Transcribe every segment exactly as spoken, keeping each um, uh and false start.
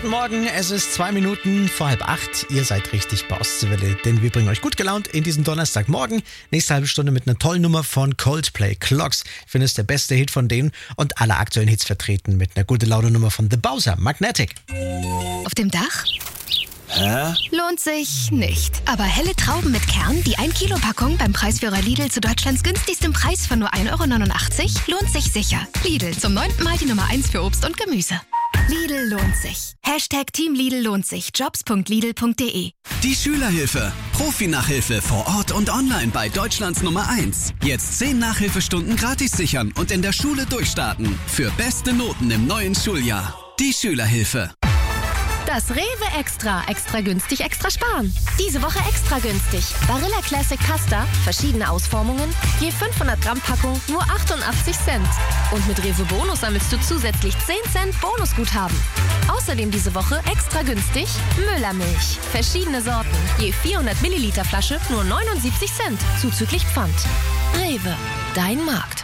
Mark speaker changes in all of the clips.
Speaker 1: Guten Morgen, es ist zwei Minuten vor halb acht. Ihr seid richtig bei Ostseewelle, denn wir bringen euch gut gelaunt in diesen Donnerstagmorgen. Nächste halbe Stunde mit einer tollen Nummer von Coldplay, Clocks. Ich finde es der beste Hit von denen und alle aktuellen Hits vertreten mit einer gute Laune Nummer von The Bowser, Magnetic.
Speaker 2: Auf dem Dach?
Speaker 3: Hä?
Speaker 2: Lohnt sich nicht. Aber helle Trauben mit Kern, die ein Kilo Packung beim Preisführer Lidl zu Deutschlands günstigstem Preis von nur ein Euro neunundachtzig, lohnt sich sicher. Lidl, zum neunten Mal die Nummer eins für Obst und Gemüse. Lidl lohnt sich. Hashtag Team Lidl lohnt sich. Jobs punkt lidl punkt de.
Speaker 4: Die Schülerhilfe. Profi-Nachhilfe vor Ort und online bei Deutschlands Nummer eins. Jetzt zehn Nachhilfestunden gratis sichern und in der Schule durchstarten. Für beste Noten im neuen Schuljahr. Die Schülerhilfe.
Speaker 5: Das Rewe Extra. Extra günstig, extra sparen. Diese Woche extra günstig. Barilla Classic Pasta, verschiedene Ausformungen, je fünfhundert Gramm Packung, nur achtundachtzig Cent. Und mit Rewe Bonus sammelst du zusätzlich zehn Cent Bonusguthaben. Außerdem diese Woche extra günstig Müllermilch. Verschiedene Sorten, je vierhundert Milliliter Flasche, nur neunundsiebzig Cent, zuzüglich Pfand. Rewe, dein Markt.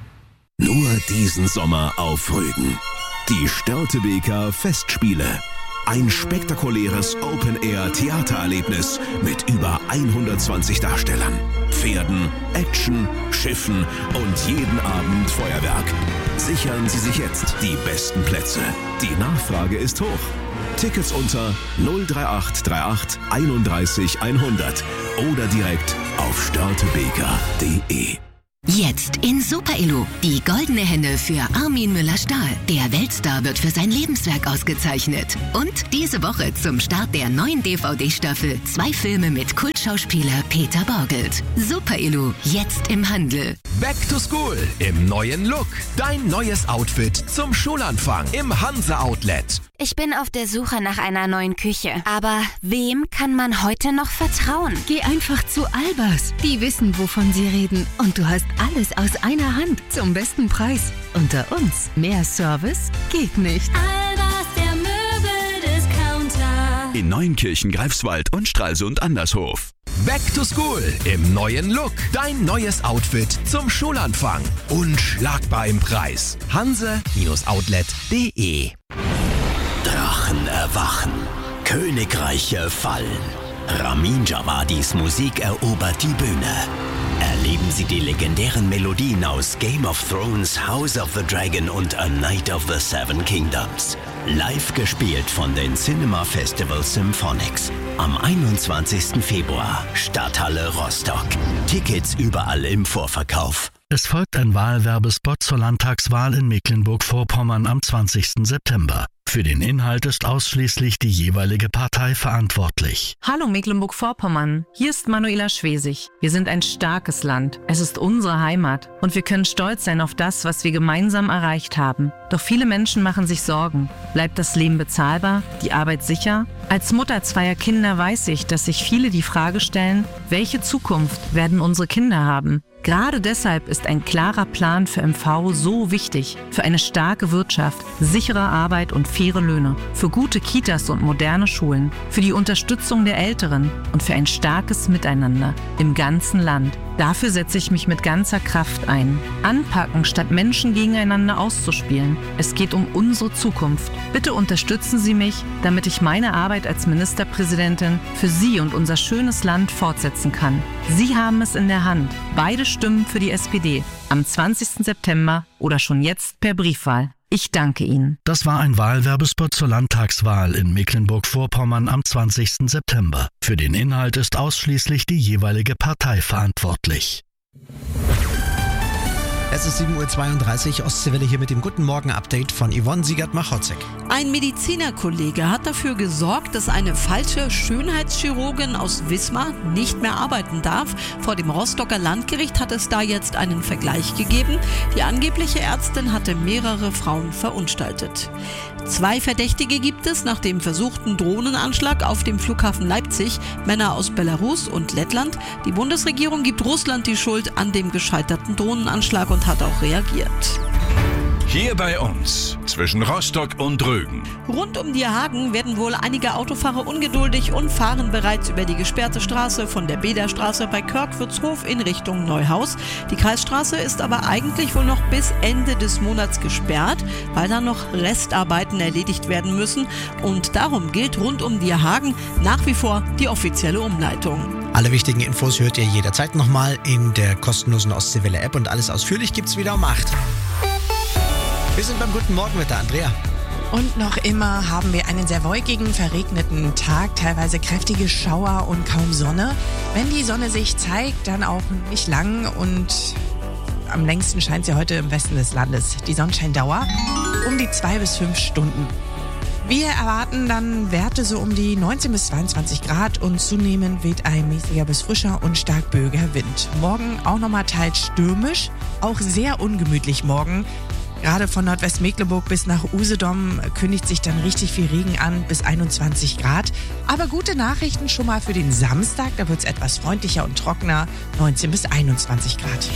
Speaker 6: Nur diesen Sommer auf Rügen. Die Störtebeker Festspiele. Ein spektakuläres Open-Air-Theatererlebnis mit über hundertzwanzig Darstellern, Pferden, Action, Schiffen und jeden Abend Feuerwerk. Sichern Sie sich jetzt die besten Plätze. Die Nachfrage ist hoch. Tickets unter null drei acht drei acht einunddreißig hundert oder direkt auf störtebeker punkt de.
Speaker 7: Jetzt in Super Elo. Die goldene Henne für Armin Müller-Stahl. Der Weltstar wird für sein Lebenswerk ausgezeichnet. Und diese Woche zum Start der neuen D V D-Staffel zwei Filme mit Kultschauspieler Peter Borgelt. Super Elo, jetzt im Handel.
Speaker 8: Back to School im neuen Look. Dein neues Outfit zum Schulanfang im Hansa Outlet.
Speaker 9: Ich bin auf der Suche nach einer neuen Küche. Aber wem kann man heute noch vertrauen?
Speaker 10: Geh einfach zu Albers. Die wissen, wovon sie reden. Und du hast alles aus einer Hand zum besten Preis. Unter uns, mehr Service geht nicht.
Speaker 11: Albers, der Möbeldiscounter.
Speaker 6: In Neunkirchen, Greifswald und Stralsund Andershof.
Speaker 8: Back to School im neuen Look. Dein neues Outfit zum Schulanfang. Unschlagbar im Preis. hanse Outlet punkt de.
Speaker 3: Drachen erwachen. Königreiche fallen. Ramin Djawadis Musik erobert die Bühne. Erleben Sie die legendären Melodien aus Game of Thrones, House of the Dragon und A Night of the Seven Kingdoms. Live gespielt von den Cinema Festival Symphonics. Am einundzwanzigsten Februar, Stadthalle Rostock. Tickets überall im Vorverkauf.
Speaker 12: Es folgt ein Wahlwerbespot zur Landtagswahl in Mecklenburg-Vorpommern am zwanzigsten September. Für den Inhalt ist ausschließlich die jeweilige Partei verantwortlich.
Speaker 13: Hallo Mecklenburg-Vorpommern, hier ist Manuela Schwesig. Wir sind ein starkes Land. Es ist unsere Heimat und wir können stolz sein auf das, was wir gemeinsam erreicht haben. Doch viele Menschen machen sich Sorgen. Bleibt das Leben bezahlbar? Die Arbeit sicher? Als Mutter zweier Kinder weiß ich, dass sich viele die Frage stellen, welche Zukunft werden unsere Kinder haben? Gerade deshalb ist ein klarer Plan für M V so wichtig. Für eine starke Wirtschaft, sichere Arbeit und faire Löhne. Für gute Kitas und moderne Schulen. Für die Unterstützung der Älteren und für ein starkes Miteinander im ganzen Land. Dafür setze ich mich mit ganzer Kraft ein. Anpacken, statt Menschen gegeneinander auszuspielen. Es geht um unsere Zukunft. Bitte unterstützen Sie mich, damit ich meine Arbeit als Ministerpräsidentin für Sie und unser schönes Land fortsetzen kann. Sie haben es in der Hand. Beide Stimmen für die S P D. Am zwanzigsten September oder schon jetzt per Briefwahl. Ich danke Ihnen.
Speaker 12: Das war ein Wahlwerbespot zur Landtagswahl in Mecklenburg-Vorpommern am zwanzigsten September. Für den Inhalt ist ausschließlich die jeweilige Partei verantwortlich.
Speaker 1: Es ist sieben Uhr zweiunddreißig, Ostseewelle hier mit dem Guten Morgen-Update von Yvonne Siegert-Machotzek.
Speaker 14: Ein Medizinerkollege hat dafür gesorgt, dass eine falsche Schönheitschirurgin aus Wismar nicht mehr arbeiten darf. Vor dem Rostocker Landgericht hat es da jetzt einen Vergleich gegeben. Die angebliche Ärztin hatte mehrere Frauen verunstaltet. Zwei Verdächtige gibt es nach dem versuchten Drohnenanschlag auf dem Flughafen Leipzig. Männer aus Belarus und Lettland. Die Bundesregierung gibt Russland die Schuld an dem gescheiterten Drohnenanschlag und hat auch reagiert.
Speaker 11: Hier bei uns, zwischen Rostock und Rügen.
Speaker 14: Rund um Dierhagen werden wohl einige Autofahrer ungeduldig und fahren bereits über die gesperrte Straße von der Bederstraße bei Körkwürtshof in Richtung Neuhaus. Die Kreisstraße ist aber eigentlich wohl noch bis Ende des Monats gesperrt, weil da noch Restarbeiten erledigt werden müssen. Und darum gilt rund um Dierhagen nach wie vor die offizielle Umleitung.
Speaker 1: Alle wichtigen Infos hört ihr jederzeit nochmal in der kostenlosen Ostseewelle-App und alles ausführlich gibt's wieder um acht. Wir sind beim Guten Morgenwetter, Andrea.
Speaker 15: Und noch immer haben wir einen sehr wolkigen, verregneten Tag, teilweise kräftige Schauer und kaum Sonne. Wenn die Sonne sich zeigt, dann auch nicht lang und am längsten scheint sie heute im Westen des Landes. Die Sonnenscheindauer um die zwei bis fünf Stunden. Wir erwarten dann Werte so um die neunzehn bis zweiundzwanzig Grad und zunehmend weht ein mäßiger bis frischer und stark böiger Wind. Morgen auch nochmal teils stürmisch, auch sehr ungemütlich morgen. Gerade von Nordwestmecklenburg bis nach Usedom kündigt sich dann richtig viel Regen an, bis einundzwanzig Grad. Aber gute Nachrichten schon mal für den Samstag, da wird es etwas freundlicher und trockener, neunzehn bis einundzwanzig Grad.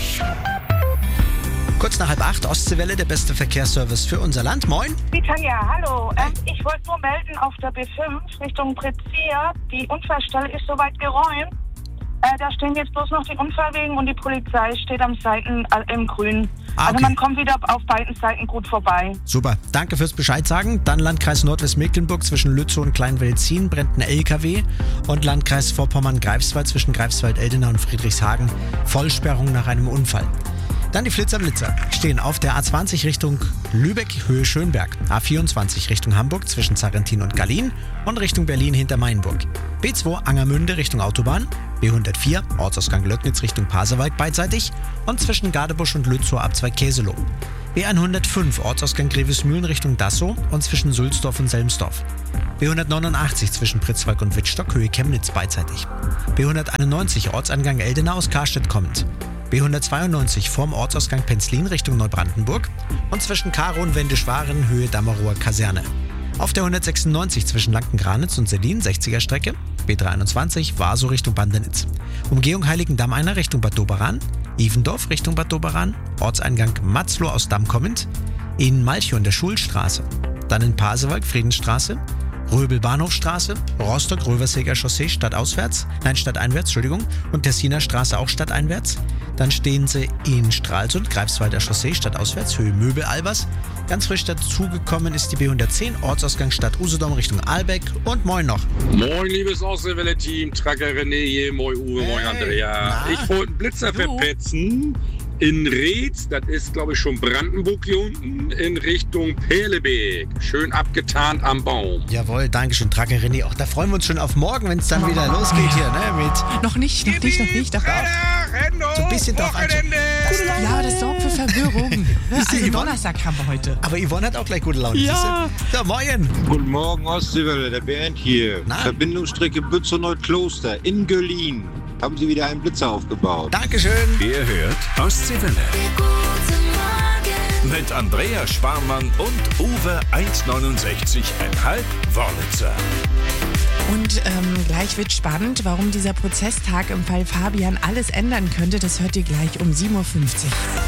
Speaker 1: Kurz nach halb acht, Ostseewelle, der beste Verkehrsservice für unser Land. Moin.
Speaker 16: Die Tanja, hallo. Ähm, ich wollte nur melden, auf der B fünf Richtung Prezir, die Unfallstelle ist soweit geräumt. Äh, da stehen jetzt bloß noch die Unfallwegen und die Polizei steht am Seiten äh, im Grün.
Speaker 1: Ah, okay.
Speaker 16: Also man kommt wieder auf beiden Seiten gut vorbei.
Speaker 1: Super, danke fürs Bescheid sagen. Dann Landkreis Nordwestmecklenburg zwischen Lützow und Kleinwelzin brennt ein L K W und Landkreis Vorpommern-Greifswald zwischen Greifswald-Eldenau und Friedrichshagen Vollsperrung nach einem Unfall. Dann die Flitzer-Blitzer stehen auf der A zwanzig Richtung Lübeck, Höhe Schönberg, A vierundzwanzig Richtung Hamburg zwischen Zarrentin und Gallien und Richtung Berlin hinter Mainburg, B zwei Angermünde Richtung Autobahn, B hundertvier Ortsausgang Löcknitz Richtung Pasewalk beidseitig und zwischen Gadebusch und Lützow Abzweig Käseloh, B hundertfünf Ortsausgang Grevesmühlen Richtung Dassow und zwischen Sülsdorf und Selmsdorf, B hundertneunundachtzig zwischen Pritzwalk und Wittstock Höhe Chemnitz beidseitig, B hunderteinundneunzig Ortsangang Eldenau aus Karstedt kommend, B hundertzweiundneunzig vorm Ortsausgang Penzlin Richtung Neubrandenburg und zwischen Karo und Wendeschwaren Höhe Dammerower Kaserne. Auf der hundertsechsundneunzig zwischen Lanken-Granitz und Selin sechziger Strecke, B dreiundzwanzig Vaso Richtung Bandenitz. Umgehung Heiligendamm einer Richtung Bad Doberan, Ivendorf Richtung Bad Doberan, Ortseingang Matzloh aus Damm kommend, in Malchow in der Schulstraße, dann in Pasewalk Friedensstraße, Röbel Bahnhofstraße, Rostock Röversäger Chaussee stadtauswärts, nein stadteinwärts, Entschuldigung, und Tessiner Straße auch stadteinwärts. Dann stehen sie in Stralsund, Greifswalder Chaussee stadtauswärts, Höhe Möbel-Albers. Ganz frisch dazugekommen ist die B hundertzehn, Ortsausgang Stadt Usedom Richtung Ahlbeck und moin noch.
Speaker 17: Moin, liebes Ostseewelle-Team, Tracker René hier, moin Uwe, hey, moin Andrea. Na? Ich wollte einen Blitzer du? verpetzen. In Reetz, das ist glaube ich schon Brandenburg hier unten, in Richtung Perleberg. Schön abgetarnt am Baum.
Speaker 1: Jawohl, danke schön, Tracker René. Auch da freuen wir uns schon auf morgen, wenn es dann wieder losgeht hier, ne? Mit
Speaker 15: noch nicht, noch nicht, noch nicht. Doch,
Speaker 1: so ein bisschen drauf anschauen.
Speaker 15: Ja, das sorgt für Verwirrung. Also Donnerstag haben wir heute.
Speaker 1: Aber Yvonne hat auch gleich gute Laune.
Speaker 15: Ja.
Speaker 1: Ja, moin.
Speaker 18: Guten Morgen, Ostseewelle, der Bernd hier. Na? Verbindungsstrecke Bützow-Neukloster in Göllin. Haben Sie wieder einen Blitzer aufgebaut.
Speaker 1: Dankeschön.
Speaker 11: Ihr hört Ostseewelle. Mit Andrea Sparmann und Uwe eins neunundsechzig Komma fünf Wörlitzer.
Speaker 15: Und ähm, gleich wird spannend, warum dieser Prozesstag im Fall Fabian alles ändern könnte. Das hört ihr gleich um sieben Uhr fünfzig.